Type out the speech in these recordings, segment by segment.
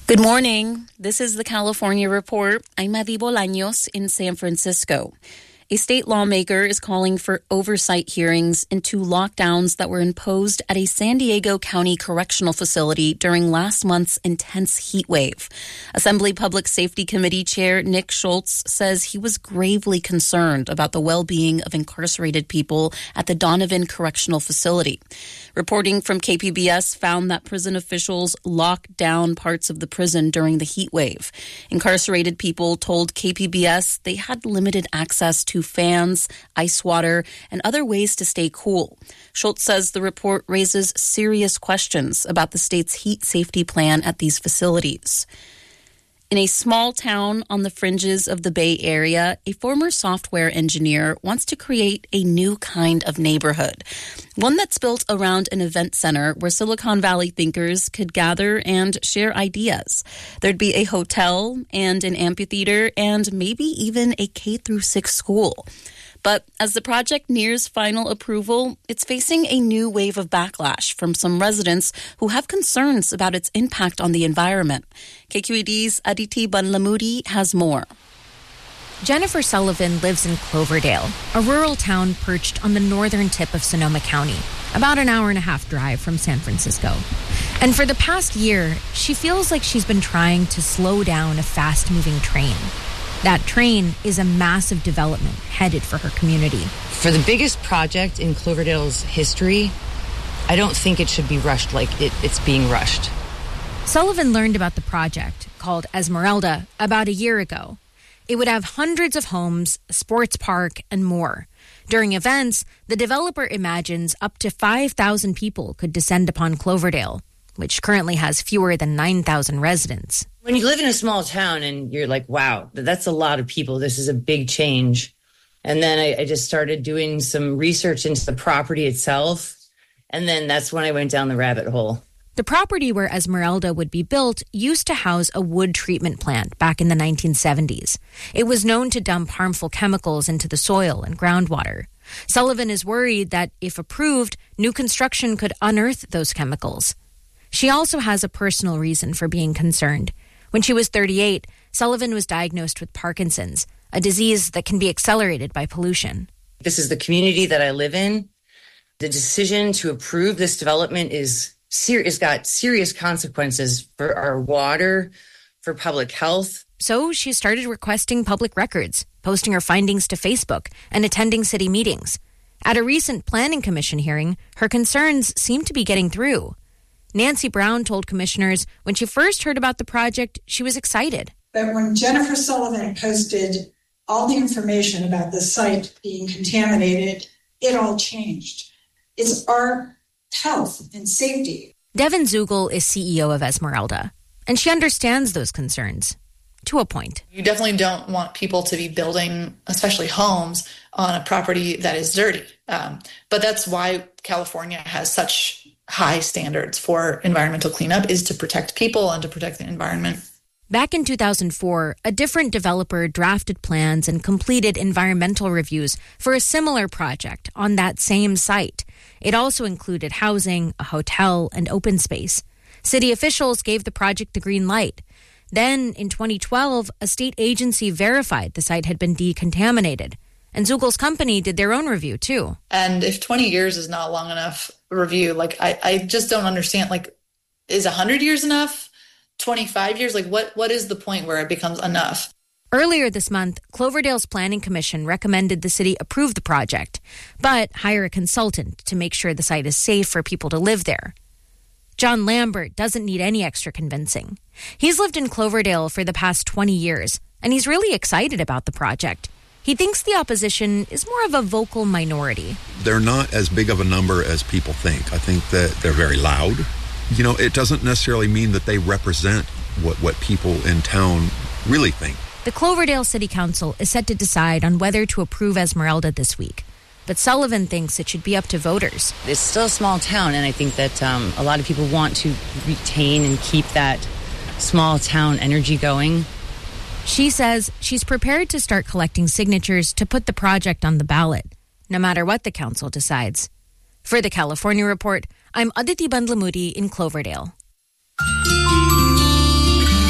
Good morning. This is the California Report. I'm Maddie Bolaños in San Francisco. A state lawmaker is calling for oversight hearings into lockdowns that were imposed at a San Diego County correctional facility during last month's intense heat wave. Assembly Public Safety Committee Chair Nick Schultz says he was gravely concerned about the well-being of incarcerated people at the Donovan Correctional Facility. Reporting from KPBS found that prison officials locked down parts of the prison during the heat wave. Incarcerated people told KPBS they had limited access to fans, ice water, and other ways to stay cool. Schultz says the report raises serious questions about the state's heat safety plan at these facilities. In a small town on the fringes of the Bay Area, a former software engineer wants to create a new kind of neighborhood, one that's built around an event center where Silicon Valley thinkers could gather and share ideas. There'd be a hotel and an amphitheater and maybe even a K-6 school. But as the project nears final approval, it's facing a new wave of backlash from some residents who have concerns about its impact on the environment. KQED's Aditi Banlamudi has more. Jennifer Sullivan lives in Cloverdale, a rural town perched on the northern tip of Sonoma County, about an hour-and-a-half drive from San Francisco. And for the past year, she feels like she's been trying to slow down a fast-moving train. That train is a massive development headed for her community. For the biggest project in Cloverdale's history, I don't think it should be rushed like it's being rushed. Sullivan learned about the project, called Esmeralda, about a year ago. It would have hundreds of homes, a sports park, and more. During events, the developer imagines up to 5,000 people could descend upon Cloverdale, which currently has fewer than 9,000 residents. When you live in a small town and you're like, wow, that's a lot of people. This is a big change. And then I just started doing some research into the property itself. And then that's when I went down the rabbit hole. The property where Esmeralda would be built used to house a wood treatment plant back in the 1970s. It was known to dump harmful chemicals into the soil and groundwater. Sullivan is worried that, if approved, new construction could unearth those chemicals. She also has a personal reason for being concerned. When she was 38, Sullivan was diagnosed with Parkinson's, a disease that can be accelerated by pollution. This is the community that I live in. The decision to approve this development is got serious consequences for our water, for public health. So she started requesting public records, posting her findings to Facebook, and attending city meetings. At a recent Planning Commission hearing, her concerns seemed to be getting through. Nancy Brown told commissioners when she first heard about the project, she was excited. But when Jennifer Sullivan posted all the information about the site being contaminated, it all changed. It's our health and safety. Devin Zugel is CEO of Esmeralda, and she understands those concerns to a point. You definitely don't want people to be building, especially homes, on a property that is dirty. But that's why California has such high standards for environmental cleanup, is to protect people and to protect the environment. Back in 2004, a different developer drafted plans and completed environmental reviews for a similar project on that same site. It also included housing, a hotel, and open space. City officials gave the project the green light. Then, in 2012, a state agency verified the site had been decontaminated. And Zugel's company did their own review, too. And if 20 years is not long enough review, I just don't understand, is 100 years enough? 25 years? What is the point where it becomes enough? Earlier this month, Cloverdale's Planning Commission recommended the city approve the project, but hire a consultant to make sure the site is safe for people to live there. John Lambert doesn't need any extra convincing. He's lived in Cloverdale for the past 20 years, and he's really excited about the project. He thinks the opposition is more of a vocal minority. They're not as big of a number as people think. I think that they're very loud. It doesn't necessarily mean that they represent what people in town really think. The Cloverdale City Council is set to decide on whether to approve Esmeralda this week. But Sullivan thinks it should be up to voters. It's still a small town, and I think that a lot of people want to retain and keep that small town energy going. She says she's prepared to start collecting signatures to put the project on the ballot, no matter what the council decides. For the California Report, I'm Aditi Bandlamudi in Cloverdale.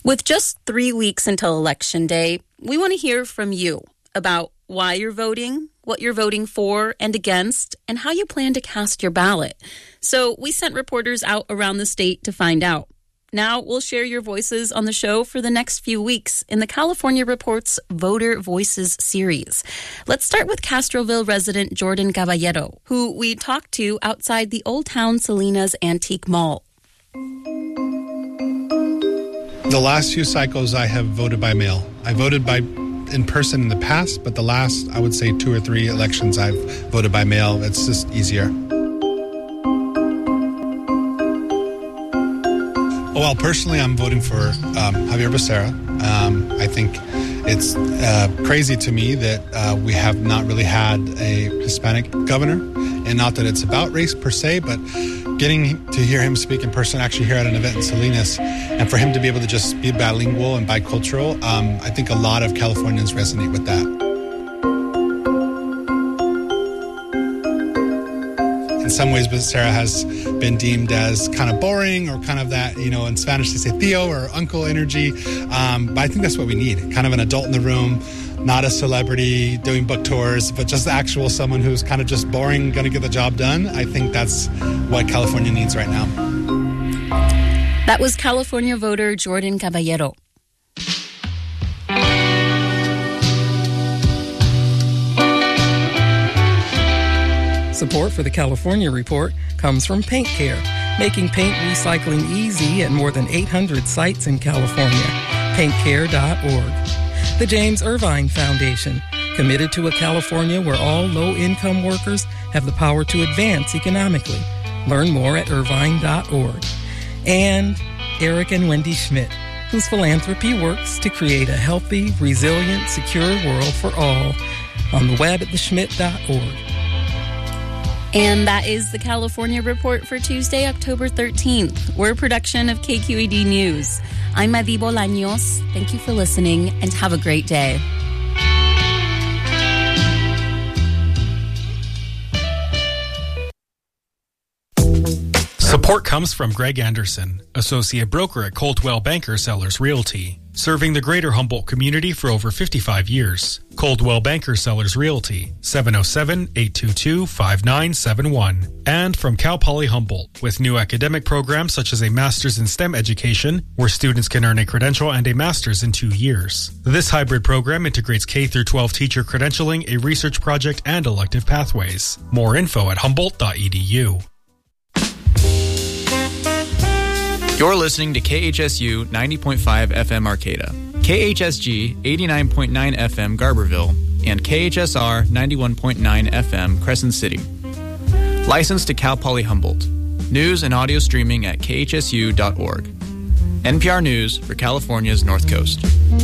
With just 3 weeks until Election Day, we want to hear from you about why you're voting, what you're voting for and against, and how you plan to cast your ballot. So we sent reporters out around the state to find out. Now we'll share your voices on the show for the next few weeks in the California Report's Voter Voices series. Let's start with Castroville resident Jordan Caballero, who we talked to outside the Old Town Salinas Antique Mall. The last few cycles I have voted by mail. I voted in person in the past, but the last, I would say, 2 or 3 elections I've voted by mail. It's just easier. Well, personally, I'm voting for Javier Becerra. I think it's crazy to me that we have not really had a Hispanic governor, and not that it's about race per se, but getting to hear him speak in person, actually here at an event in Salinas, and for him to be able to just be bilingual and bicultural, I think a lot of Californians resonate with that. In some ways, Becerra has been deemed as kind of boring or kind of that, in Spanish they say tío or uncle energy. But I think that's what we need. Kind of an adult in the room, not a celebrity doing book tours, but just actual someone who's kind of just boring, going to get the job done. I think that's what California needs right now. That was California voter Jordan Caballero. Support for the California Report comes from Paint Care, making paint recycling easy at more than 800 sites in California. PaintCare.org. The James Irvine Foundation, committed to a California where all low-income workers have the power to advance economically. Learn more at irvine.org. And Eric and Wendy Schmidt, whose philanthropy works to create a healthy, resilient, secure world for all. On the web at theschmidt.org. And that is the California Report for Tuesday, October 13th. We're a production of KQED News. I'm Madi Bolaños. Thank you for listening and have a great day. Support comes from Greg Anderson, Associate Broker at Coldwell Banker Sellers Realty, serving the greater Humboldt community for over 55 years. Coldwell Banker Sellers Realty, 707-822-5971. And from Cal Poly Humboldt, with new academic programs such as a Master's in STEM education, where students can earn a credential and a Master's in 2 years. This hybrid program integrates K-12 teacher credentialing, a research project, and elective pathways. More info at humboldt.edu. You're listening to KHSU 90.5 FM Arcata, KHSG 89.9 FM Garberville, and KHSR 91.9 FM Crescent City. Licensed to Cal Poly Humboldt. News and audio streaming at khsu.org. NPR News for California's North Coast.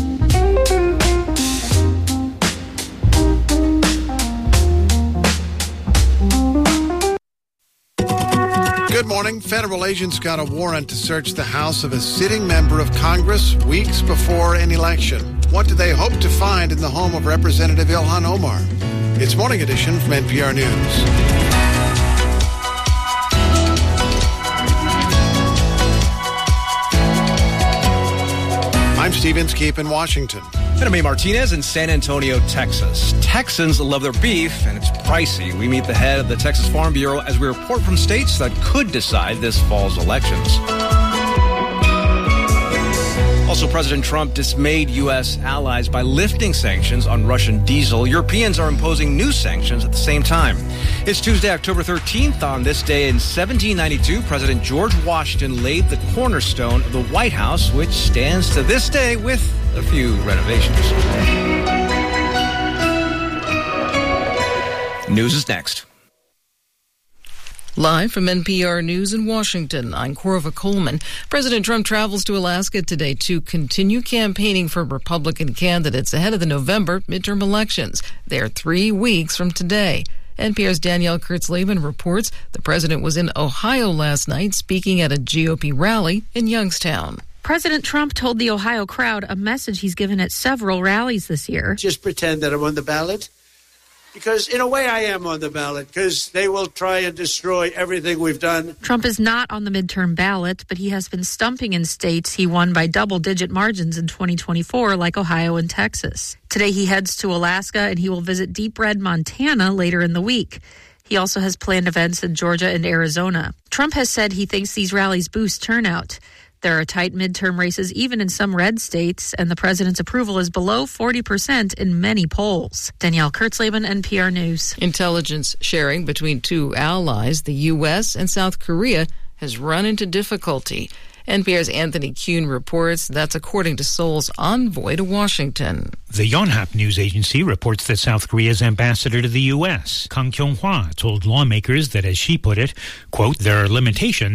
Good morning. Federal agents got a warrant to search the house of a sitting member of Congress weeks before an election. What do they hope to find in the home of Representative Ilhan Omar? It's Morning Edition from NPR News. I'm Steve Inskeep in Washington. And I'm A. Martinez in San Antonio, Texas. Texans love their beef, and it's pricey. We meet the head of the Texas Farm Bureau as we report from states that could decide this fall's elections. Also, President Trump dismayed U.S. allies by lifting sanctions on Russian diesel. Europeans are imposing new sanctions at the same time. It's Tuesday, October 13th. On this day in 1792, President George Washington laid the cornerstone of the White House, which stands to this day with a few renovations. News is next. Live from NPR News in Washington, I'm Corva Coleman. President Trump travels to Alaska today to continue campaigning for Republican candidates ahead of the November midterm elections. They're 3 weeks from today. NPR's Danielle Kurtz-Leben reports the president was in Ohio last night speaking at a GOP rally in Youngstown. President Trump told the Ohio crowd a message he's given at several rallies this year. Just pretend that I'm on the ballot. because in a way I am on the ballot, because they will try and destroy everything we've done. Trump is not on the midterm ballot, but he has been stumping in states he won by double-digit margins in 2024, like Ohio and Texas. Today he heads to Alaska, and he will visit Deep Red, Montana later in the week. He also has planned events in Georgia and Arizona. Trump has said he thinks these rallies boost turnout. There are tight midterm races even in some red states, and the president's approval is below 40% in many polls. Danielle Kurtzleben, NPR News. Intelligence sharing between two allies, the U.S. and South Korea, has run into difficulty. NPR's Anthony Kuhn reports that's according to Seoul's envoy to Washington. The Yonhap news agency reports that South Korea's ambassador to the U.S., Kang Kyung-hwa, told lawmakers that, as she put it, quote, there are limitations